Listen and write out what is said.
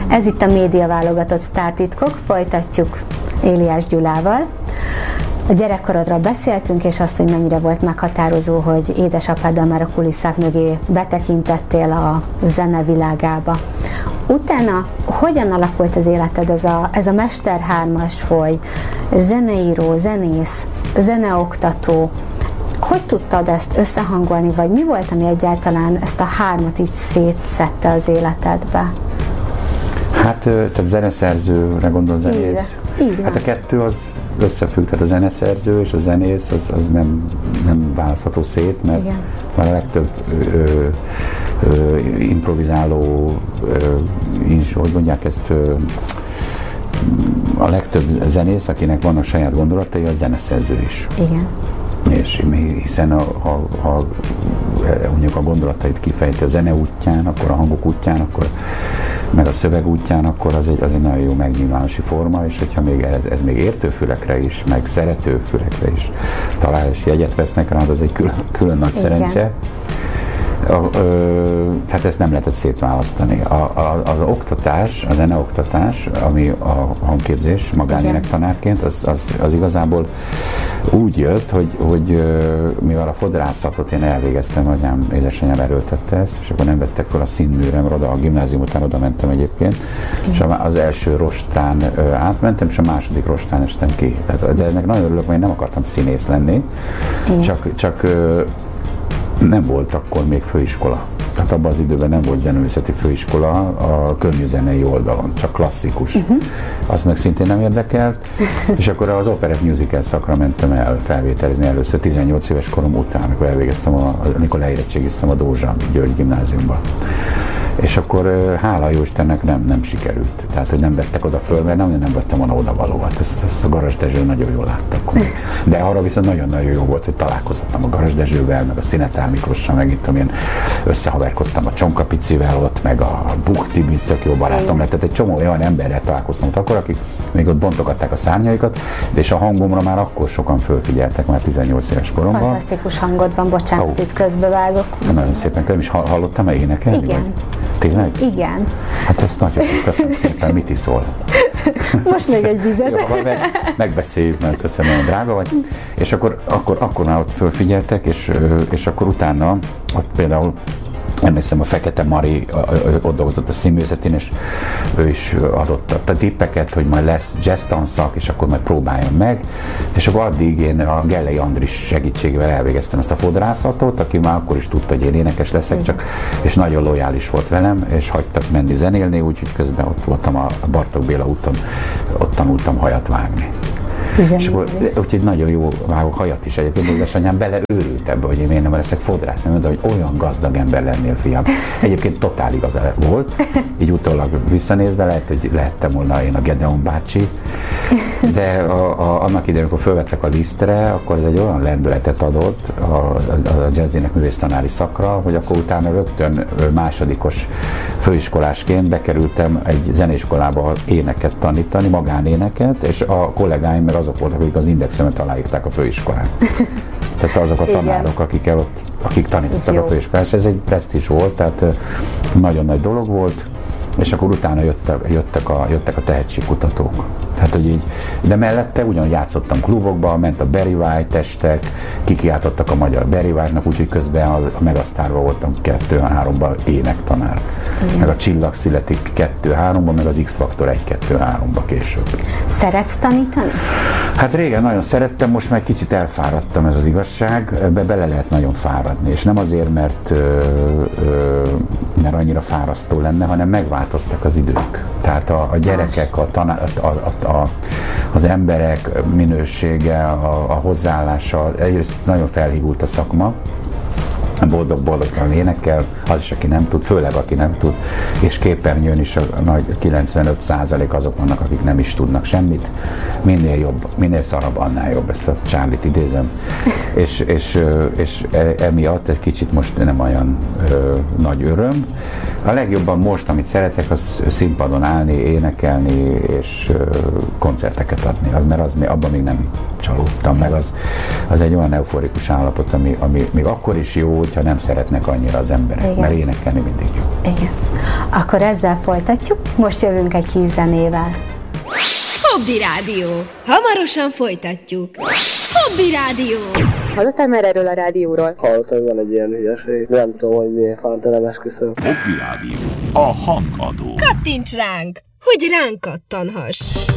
Ez itt a Média Válogatott Sztártitkok, folytatjuk Éliás Gyulával. A gyerekkorodról beszéltünk, és azt, hogy mennyire volt meghatározó, hogy édesapáddal már a kulisszák mögé betekintettél a zene világába. Utána hogyan alakult az életed, ez a Mester 3-as, hogy zeneíró, zenész, zeneoktató? Hogy tudtad ezt összehangolni, vagy mi volt, ami egyáltalán ezt a hármat így szétszette az életedbe? Hát, tehát zeneszerzőre gondol, zenész. Így hát a kettő az összefügg, tehát a zeneszerző és a zenész az nem választható szét, mert már a legtöbb improvizáló, hogy mondják ezt, a legtöbb zenész, akinek vannak saját gondolatai, az zeneszerző is. Igen. És hiszen ha mondjuk a gondolatait kifejti a zene útján, akkor a hangok útján, akkor meg a szöveg útján, akkor az egy nagyon jó megnyilvánulási forma, és hogyha még ez még értőfülekre is, meg szeretőfülekre is talál, és jegyet vesznek rá, az egy külön nagy szerencse. Tehát ezt nem lehetett szétválasztani. Az oktatás, a zeneoktatás, ami a hangképzés magánénektanárként, az igazából úgy jött, hogy mivel a fodrászatot én elvégeztem, édesanyám erőltette ezt, és akkor nem vettek fel a színműremre, a gimnázium után oda mentem egyébként, és az első rostán átmentem, és a második rostán estem ki. De ennek nagyon örülök, mert én nem akartam színész lenni, csak nem volt akkor még főiskola. Tehát abban az időben nem volt zeneművészeti főiskola a könnyűzenei oldalon, csak klasszikus. Az meg szintén nem érdekelt, és akkor az Operett Musical szakra mentem el felvételizni először 18 éves korom után, amikor elvégeztem, amikor leérettségiztem a Dózsa György gimnáziumba. És akkor hála jó Istennek nem sikerült. Tehát, hogy nem vettek oda föl, mert nem vettem volna oda valóat. Ezt a Garas Dezső nagyon jól látta akkor. De arra viszont nagyon-nagyon jó volt, hogy találkozhattam a Garas Dezsővel, meg a Szinetár Miklossal, meg itt, amilyen összehaverkodtam a Csonka Picivel ott, meg a Buk Tibi, tök jó barátom lett. Tehát egy csomó olyan emberrel találkoztam ott akkor, akik még ott bontogatták a szárnyaikat, de és a hangomra már akkor sokan fölfigyeltek, már 18 éves koromban. Fantasztikus hangod van, bocsánat, itt közbevágok. Nagyon szépen köszönöm, és hallottam-e énekelni? Igen. Vagy? Tényleg? Igen. Hát ezt nagyon köszönöm szépen, mit iszol? Most még egy vizet. Jó, megbeszéljük, mert köszönöm, hogy drága vagy. És akkor már ott fölfigyeltek, és akkor utána ott például emlékszem, a Fekete Mari ott dolgozott a színművészetén, és ő is adott a tippeket, hogy majd lesz jazz tanszak, és akkor majd próbáljam meg. És akkor addig én a Gellei Andris segítségével elvégeztem ezt a fodrászatot, aki már akkor is tudta, hogy én énekes leszek, és nagyon lojális volt velem, és hagytak menni zenélni, úgyhogy közben ott voltam a Bartók Béla úton, ott tanultam hajat vágni. És akkor, úgyhogy nagyon jó vágok hajat is egyébként, édesanyám beleőrült ebbe, hogy én miért nem leszek fodrász, nem mondta, hogy olyan gazdag ember lennél, fiam. Egyébként totál igaza volt, így utólag visszanézve, lehet, hogy lehettem volna én a Gedeon bácsi, de annak idején, amikor fölvettek a lisztre, akkor ez egy olyan lendületet adott a jazz művésztanári szakra, hogy akkor utána rögtön másodikos főiskolásként bekerültem egy zeneiskolába éneket tanítani, magánéneket, és a kollégáim meg azok voltak, akik az Indexemet aláírták a főiskolán. Tehát azok a tanárok, akik tanítottak a főiskolán, és ez egy presztízs volt, tehát nagyon nagy dolog volt, és akkor utána jöttek a tehetségkutatók. Tehát, hogy így, de mellette ugyan játszottam klubokban, ment a Barry White estek, kikiáltottak a magyar Barry White-nak, úgyhogy közben a Megasztárban voltam 2-3-ban énektanár. Meg a Csillag születik 2-3-ban, meg az X-Faktor 1-2-3-ban később. Szeretsz tanítani? Hát régen nagyon szerettem, most már kicsit elfáradtam, ez az igazság, ebbe bele lehet nagyon fáradni, és nem azért, mert annyira fárasztó lenne, hanem megváltoztak az idők. Tehát a gyerekek, az emberek minősége, a hozzáállása, egyrészt nagyon felhígult a szakma, boldog-boldogtalan énekel, az is, aki nem tud, főleg aki nem tud, és képernyőn is a nagy 95% azok vannak, akik nem is tudnak semmit. Minél jobb, minél szarabb, annál jobb, ezt a Charlie-t idézem. és emiatt egy kicsit most nem olyan nagy öröm. A legjobban most, amit szeretek, az színpadon állni, énekelni és koncerteket adni, mert abban még nem csalódtam meg, az egy olyan euforikus állapot, ami még akkor is jó, hogyha nem szeretnek annyira az emberek, igen. Mert énekelni mindig jó. Igen. Akkor ezzel folytatjuk, most jövünk egy kis zenével. Hobby Rádió. Hamarosan folytatjuk. Hobby Rádió. Hallottál már erről a rádióról? Hallottam, van egy ilyen hülyeség. Nem tudom, hogy miért fánta nem esküszöm. Hobby Rádió. A hangadó. Kattints ránk, hogy ránk kattanhass.